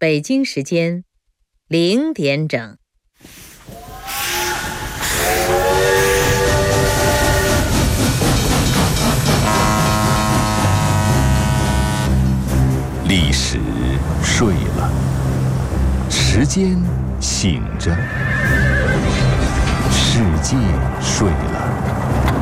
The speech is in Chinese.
北京时间0点整。 历史睡了，时间醒着，世界睡了。